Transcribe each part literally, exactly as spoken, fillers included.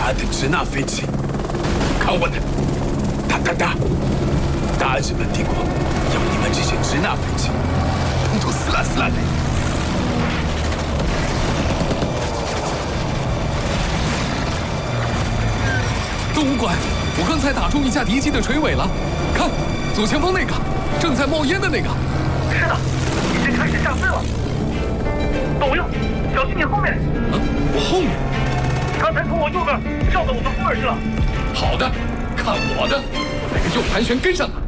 大的支那飞机，看我的！哒哒哒！大日本帝国要你们这些支那飞机，统统撕拉撕拉的！ 动物馆，我刚才打中一架敌机的垂尾了，看，左前方那个，正在冒烟的那个。 是的，已经开始下坠了。动物右，小心你后面。 啊，我后面？ 刚才从我右边绕到我的后面去了。 好的，看我的，那个右盘旋跟上了。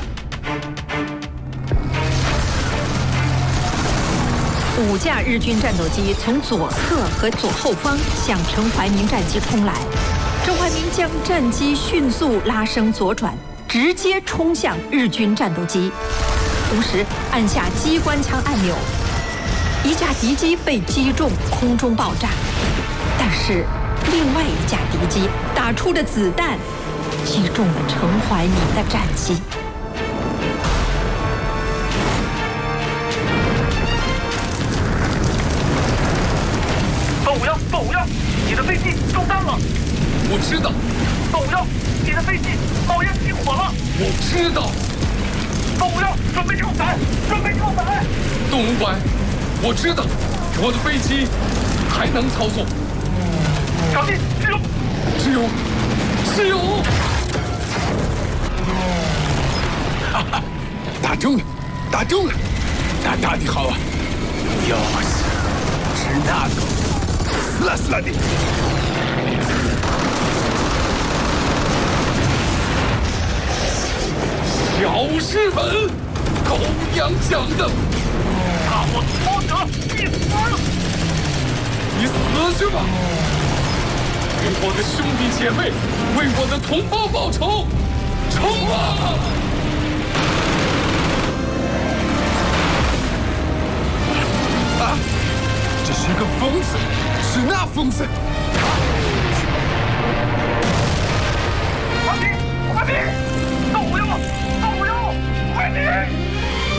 五架日军战斗机从左侧和左后方向陈怀民战机冲来。陈怀民将战机迅速拉升左转，直接冲向日军战斗机，同时按下机关枪按钮，一架敌机被击中，空中爆炸。但是另外一架敌机打出的子弹击中了陈怀民的战机。 动物幺，动物幺，你的飞机中弹了。 我知道。 动物幺，你的飞机冒烟起火了。 我知道。 动物幺，准备跳伞，准备跳伞。 动物馆，我知道，我的飞机还能操作。 小心，支油！ 支油！支油！ 哈哈，打中了，打中了，打打的好啊！哟西，支那狗，撕拉撕拉的。 小日本，狗娘养的！ 大我挫折，你死！ 你死去吧！为我的兄弟姐妹，为我的同胞报仇！冲啊！ 啊！这是个疯子，是那疯子！